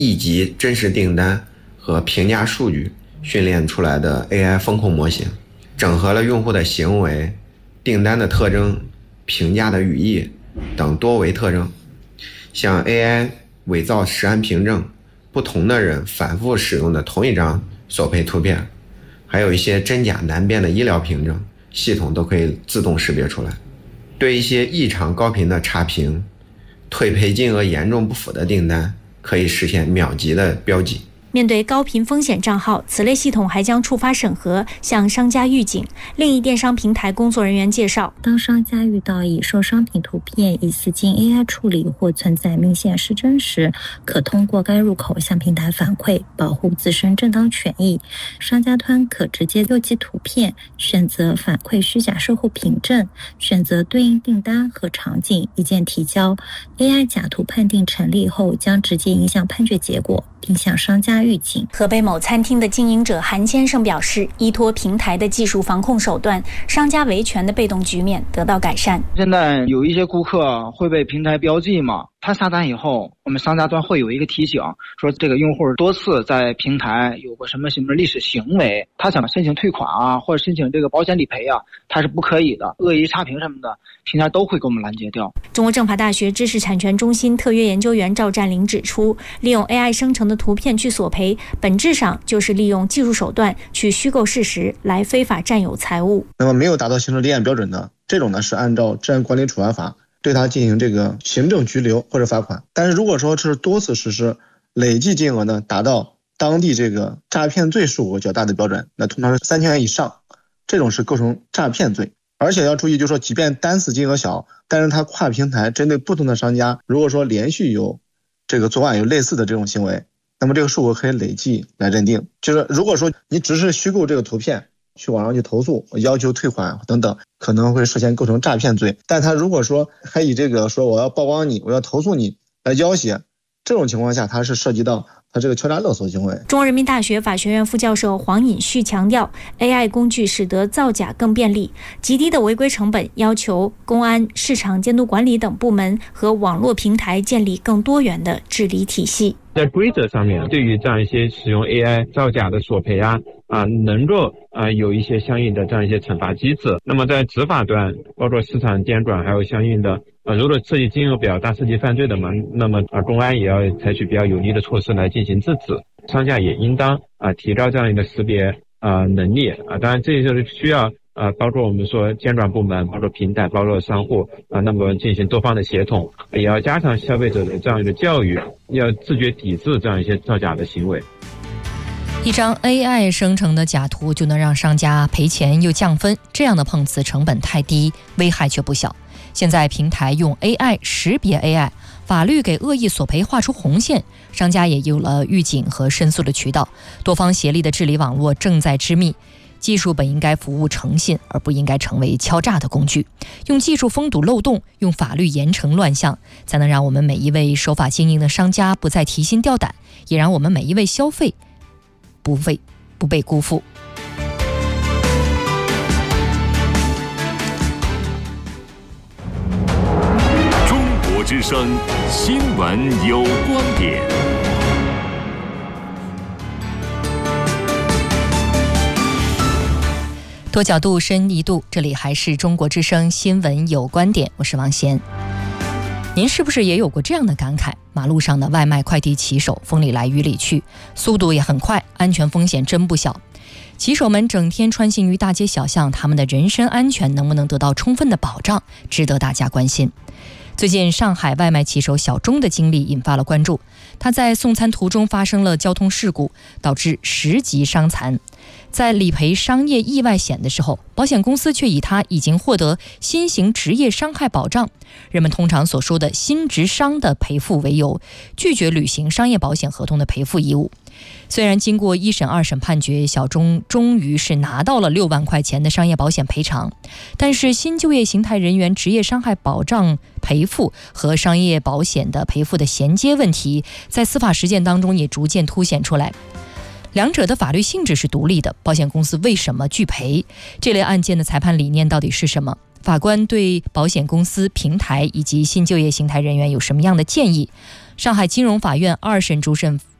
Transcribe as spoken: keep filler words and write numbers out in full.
一级真实订单和评价数据训练出来的 A I 风控模型，整合了用户的行为、订单的特征、评价的语义等多维特征，像 A I 伪造实案凭证，不同的人反复使用的同一张索赔图片，还有一些真假难辨的医疗凭证，系统都可以自动识别出来。对一些异常高频的差评、退赔金额严重不符的订单，可以实现秒级的标记。 面对高频风险账号，此类系统还将触发审核，向商家预警。另一电商平台工作人员介绍， 当商家遇到已售商品图片疑似经 A I 处理或存在明显失真时，可通过该入口向平台反馈，保护自身正当权益。商家端可直接邮寄图片，选择反馈虚假售后凭证，选择对应订单和场景，一键提交。A I 假图判定成立后，将直接影响判决结果，并向商家预警。 河北某餐厅的经营者韩先生表示，依托平台的技术防控手段，商家维权的被动局面得到改善。 现在有一些顾客会被平台标记嘛，他下单以后，我们商家端会有一个提醒，说这个用户多次在平台有过什么什么历史行为，他想申请退款啊，或者申请这个保险理赔啊，他是不可以的，恶意差评什么的，平台都会给我们拦截掉。 中国政法大学知识产权中心特约研究员赵占林指出，利用 A I 生成的图片去索赔，本质上就是利用技术手段去虚构事实，来非法占有财物。 那么没有达到行政立案标准的，这种呢是按照治安管理处罚法对他进行这个行政拘留或者罚款。但是如果说是多次实施，累计金额呢达到当地这个诈骗罪数额较大的标准，那通常是三千元以上，这种是构成诈骗罪。而且要注意，就是说即便单次金额小，但是它跨平台针对不同的商家，如果说连续有这个作案有类似的这种行为，那么这个数额可以累计来认定。就是如果说你只是虚构这个图片去网上去投诉，要求退款等等，可能会涉嫌构成诈骗罪。但他如果说还以这个说我要曝光你，我要投诉你来要挟，这种情况下它是涉及到他这个敲诈勒索行为。 中国人民大学法学院副教授黄尹旭强调， A I 工具使得造假更便利，极低的违规成本要求公安、市场监督管理等部门和网络平台建立更多元的治理体系。 在规则上面，对于这样一些使用 A I 造假的索赔啊啊，能够啊有一些相应的这样一些惩罚机制。那么在执法端，包括市场监管，还有相应的啊，如果涉及金额比较大、涉及犯罪的嘛，那么啊公安也要采取比较有力的措施来进行制止。商家也应当啊提高这样一个识别啊能力啊，当然这就是需要。啊，包括我们说监管部门，包括平台，包括商户啊，那么进行多方的协同，也要加强消费者的这样一个教育，要自觉抵制这样一些造假的行为。 一张 A I 生成的假图就能让商家赔钱又降分，这样的碰瓷成本太低，危害却不小。现在平台用 A I 识别 A I， 法律给恶意索赔画出红线，商家也有了预警和申诉的渠道，多方协力的治理网络正在织密。技术本应该服务诚信，而不应该成为敲诈的工具。用技术封堵漏洞，用法律严惩乱象，才能让我们每一位守法经营的商家不再提心吊胆，也让我们每一位消费不被不被辜负。 中国之声新闻有观点。 多角度深一度，这里还是中国之声新闻有观点，我是王贤。您是不是也有过这样的感慨？马路上的外卖快递骑手风里来雨里去，速度也很快，安全风险真不小。骑手们整天穿行于大街小巷，他们的人身安全能不能得到充分的保障，值得大家关心。最近上海外卖骑手小钟的经历引发了关注，他在送餐途中发生了交通事故，导致十级伤残。在理赔商业意外险的时候，保险公司却以他已经获得新型职业伤害保障，人们通常所说的新职伤的赔付为由，拒绝履行商业保险合同的赔付义务。虽然经过一审二审判决，小钟终于是拿到了六万块钱的商业保险赔偿，但是新就业形态人员职业伤害保障赔付和商业保险的赔付的衔接问题，在司法实践当中也逐渐凸显出来。两者的法律性质是独立的，保险公司为什么拒赔？这类案件的裁判理念到底是什么？法官对保险公司、平台以及新就业形态人员有什么样的建议？ 上海金融法院二审主审